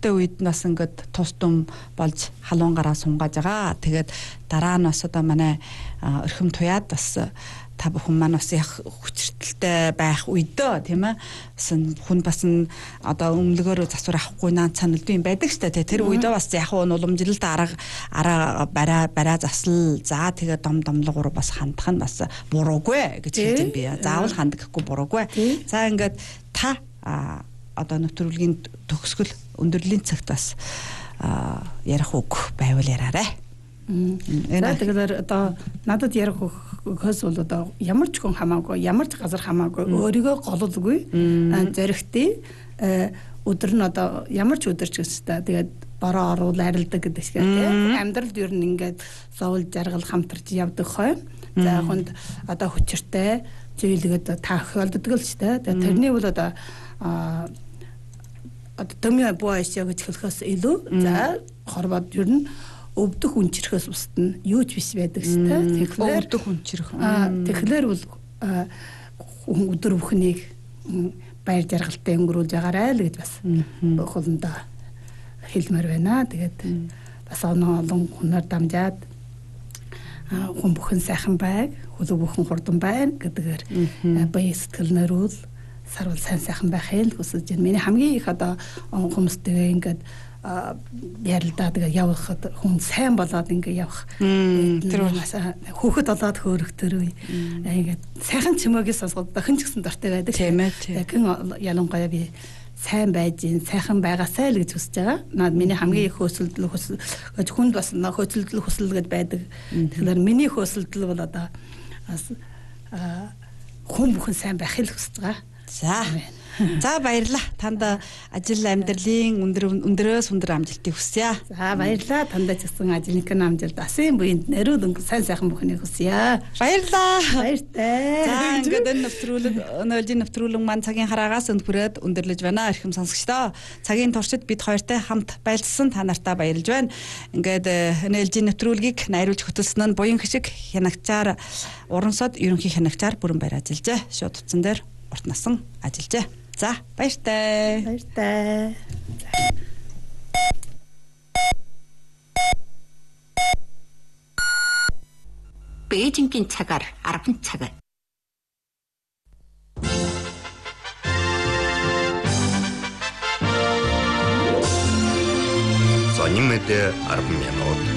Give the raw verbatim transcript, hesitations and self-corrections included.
өдөртэй үед нас ингээд тус тум болж халуун гараа сунгааж байгаа. Тэгээд дараа нь бас одоо манай өрхөм туяад бас та бүхэн маань бас яг хүчрэлтэй байх үедөө тийм ээ бас хүн бас одоо өмнөгөөр засвар авахгүй наан цанал юм байдаг штэ тэр үедээ бас яг нь уламжлалт арга араа бараа бараа засал за тэгээ дом домлогоор бас хандах нь бас буруугүй гэж хэлж юм би. Заавал хандахгүй буруугүй. За ингээд та одоо нэвтрүүлгийн төгсгөл өндөрлөлийн цагт бас ярих үг байвал яраарай. За тэгэхээр одоо надад ярих хөөс бол одоо ямар ч хүн хамаагүй ямар ч газар хамаагүй өөрийгөө гололгүй зоригтой өдөр нь одоо ямар ч өдөр ч гэсэн тэгээд бороо оруул арилдаг гэдэг шиг тийм амьдралд ер нь ингээд зовл жаргал хамтарч явдаг хой. За хүнд одоо хүчиртэй зүйлгээд таахилддаг л ч тийм тэрний бол одоо одоо төмөө боёс яг гэж хэлэхээс илүү за хорвоод ер нь өвдөх үнчрэхээс устд нь юу ч биш байдаг шүү дээ. Тэгэхээр өвдөх үнчрэх. Тэгэхээр бол өдөр бүхнийг баяр жаргалтай өнгөрүүлж байгаарай л гэж бас хоолндоо хэлмээр байна. Тэгээд бас олон хүнээр дамжаад хүн бүхэн сайхан байг, хөлөг бүхэн хурдан байна гэдгээр баяр сэтгэлнөрүүл сарвал сайн сайхан байхыг хүсэж байна. Миний хамгийн их одоо хүмүүстэй ингээд ярилдаа тэгээ явахад хүн сайн болоод ингээ явах тэр хүүхэд болоод хөөрөх тэр үе ингээд сайхан чимээгээ сонсгоод хэн ч гэсэн дуртай байдаг тийм ээ гэн ялангуяа би сайн байж ин сайхан байгаасай л гэж хүсэж байгаа. Наад миний хамгийн их хөөсөлдөл хүсэл хүнд бас хөөсөлдөл хүсэл гэдээ байдаг. Тэгэхээр миний хөөсөлдөл бол одоо хүн бүхэн сайн байхыг хүсэж байгаа. За. За баярлаа. Танд ажил амьдралын өндөр өндөрөөс өндөр амжилтыг хүсье. За баярлаа. Танд ч гэсэн ажлынхаа амжилт асын буйнд нэрүүд өнгө сайн сайхан бүхнийг хүсье. Баярлаа. Баяртай. За ингээд энэ нэвтрүүлэг өнөөдрийн нэвтрүүлэг маань цагийн хараагаас өнөхрөөд өндөрлөж байна. Эрхэм сонсогчдоо. Цагийн туршид бид хоёртай хамт байлцсан та нартаа баярлж байна. Ингээд эн эл жи нэвтрүүлгийг найруулж хөтөлсөн нь буян хишиг хянагчаар Урансод ерөнхий хянагчаар бүрэн байр ажиллажээ. Шууд утсан дээр урт насан ажиллажээ. За баяртай. Баяртай. Бээжингийн цагаар арван цаг. За нимэдэ арван минут.